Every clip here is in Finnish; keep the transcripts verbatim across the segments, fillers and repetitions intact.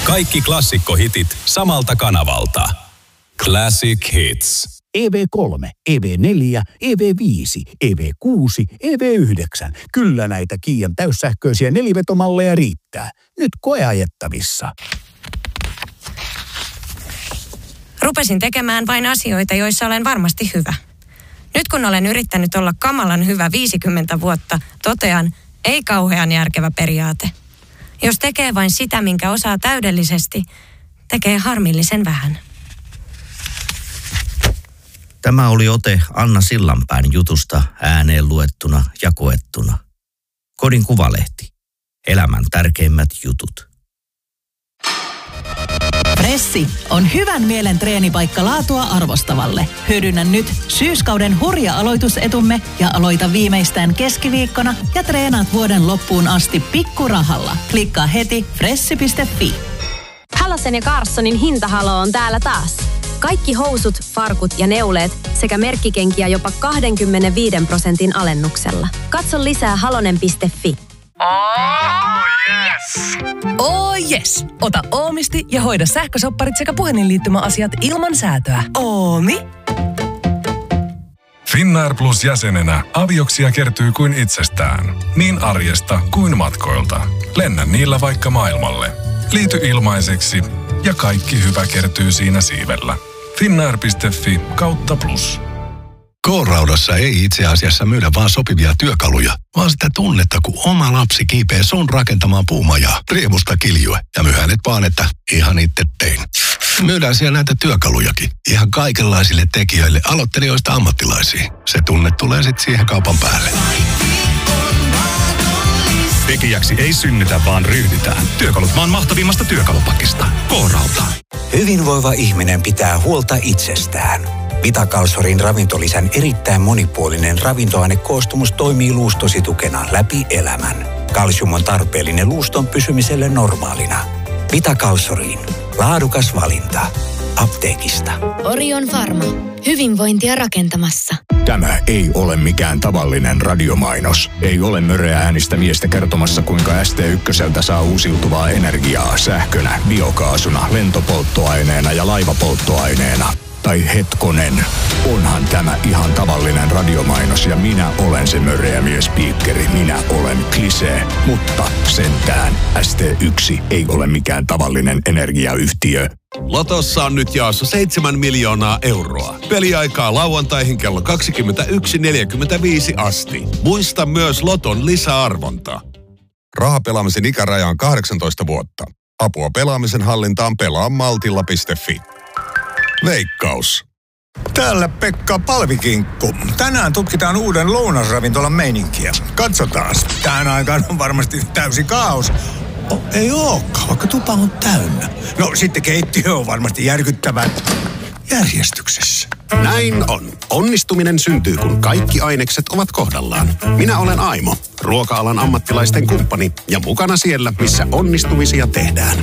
Kaikki klassikkohitit samalta kanavalta. Classic Hits. E V kolme, E V neljä, E V viisi, E V kuusi, E V yhdeksän. Kyllä näitä Kiian täyssähköisiä nelivetomalleja riittää. Nyt koeajettavissa. Rupesin tekemään vain asioita, joissa olen varmasti hyvä. Nyt kun olen yrittänyt olla kamalan hyvä viisikymmentä vuotta, totean, ei kauhean järkevä periaate. Jos tekee vain sitä, minkä osaa täydellisesti, tekee harmillisen vähän. Tämä oli ote Anna Sillanpään jutusta ääneen luettuna ja koettuna. Kodin Kuvalehti. Elämän tärkeimmät jutut. Pressi on hyvän mielen treenipaikka laatua arvostavalle. Hyödynnä nyt syyskauden hurja aloitusetumme ja aloita viimeistään keskiviikkona ja treenaat vuoden loppuun asti pikkurahalla. Klikkaa heti fressi piste fi. Halosen ja Carssonin hintahalo on täällä taas. Kaikki housut, farkut ja neuleet sekä merkkikenkiä jopa kaksikymmentäviisi prosentin alennuksella. Katso lisää halonen piste fi. Oh yes! Oh yes! Ota Oomisti ja hoida sähkösopparit sekä puhelinliittymäasiat ilman säätöä. Oomi? Finnair Plus jäsenenä avioksia kertyy kuin itsestään. Niin arjesta kuin matkoilta. Lennä niillä vaikka maailmalle. Liity ilmaiseksi ja kaikki hyvä kertyy siinä siivellä. Finnair piste fi kautta plus. K-Raudassa ei itse asiassa myydä vaan sopivia työkaluja, vaan sitä tunnetta, kun oma lapsi kiipee sun rakentamaan puumajaa. Riemusta kiljue ja myy hänet vaan, että ihan itse tein. Myydään siellä näitä työkalujakin. Ihan kaikenlaisille tekijöille, aloittelijoista ammattilaisiin. Se tunne tulee sitten siihen kaupan päälle. Tekijäksi ei synnytä, vaan ryhdytään. Työkalut maan mahtavimmasta työkalupakista. K-Rauta. Hyvinvoiva ihminen pitää huolta itsestään. Vitakalsorin ravintolisän erittäin monipuolinen ravintoainekoostumus toimii luustositukena läpi elämän. Kalsium on tarpeellinen luuston pysymiselle normaalina. Vitakalsoriin. Laadukas valinta. Apteekista. Orion Pharma. Hyvinvointia rakentamassa. Tämä ei ole mikään tavallinen radiomainos. Ei ole möröä äänistä miestä kertomassa, kuinka S T yksi saa uusiutuvaa energiaa sähkönä, biokaasuna, lentopolttoaineena ja laivapolttoaineena. Tai hetkonen, onhan tämä ihan tavallinen radiomainos ja minä olen se möröä miespiikkeri. Minä olen Klisee, mutta sentään S T yksi ei ole mikään tavallinen energiayhtiö. Lotossa on nyt jaossa seitsemän miljoonaa euroa. Peliaikaa lauantaihin kello kaksikymmentäyksi neljäkymmentäviisi asti. Muista myös Loton lisäarvonta. Rahapelaamisen ikäraja on kahdeksantoista vuotta. Apua pelaamisen hallintaan pelaa maltilla piste fi. Veikkaus. Täällä Pekka Palvikinkku. Tänään tutkitaan uuden lounasravintolan meininkiä. Katsotaan. Tähän aikaan on varmasti täysi kaos. Oh, ei ookaan, vaikka tupa on täynnä. No sitten keittiö on varmasti järkyttävän järjestyksessä. Näin on. Onnistuminen syntyy, kun kaikki ainekset ovat kohdallaan. Minä olen Aimo, ruoka-alan ammattilaisten kumppani ja mukana siellä, missä onnistumisia tehdään.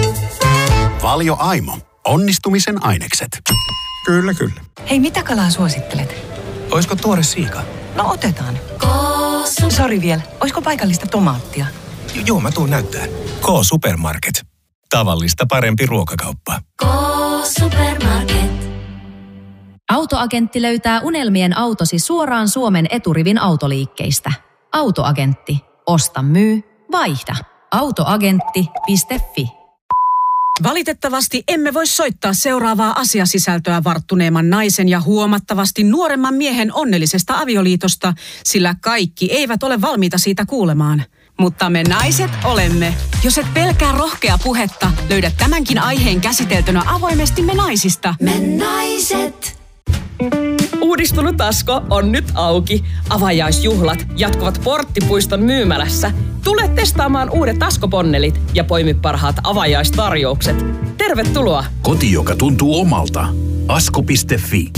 Valio Aimo. Onnistumisen ainekset. Kyllä, kyllä. Hei, mitä kalaa suosittelet? Oisko tuore siika? No otetaan. Sori vielä, oisko paikallista tomaattia? Joo, mä tuun näyttää. K-Supermarket. Tavallista parempi ruokakauppa. K-Supermarket. Autoagentti löytää unelmien autosi suoraan Suomen eturivin autoliikkeistä. Autoagentti. Osta, myy, vaihda. Autoagentti piste fi. Valitettavasti emme voi soittaa seuraavaa asiasisältöä varttuneemman naisen ja huomattavasti nuoremman miehen onnellisesta avioliitosta, sillä kaikki eivät ole valmiita siitä kuulemaan. Mutta me naiset olemme. Jos et pelkää rohkea puhetta, löydät tämänkin aiheen käsiteltynä avoimesti Me naisista. Me naiset. Uudistunut Asko on nyt auki. Avajaisjuhlat jatkuvat Porttipuiston myymälässä. Tule testaamaan uudet Asko-ponnelit ja poimi parhaat avajaistarjoukset. Tervetuloa! Koti, joka tuntuu omalta. Asko piste fi.